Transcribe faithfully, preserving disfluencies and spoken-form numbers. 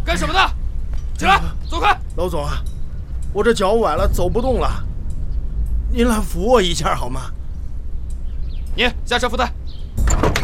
干什么呢？起来，走开！ 老总啊，我这脚崴了，走不动了，您来扶我一下好吗？ 你下车扶他。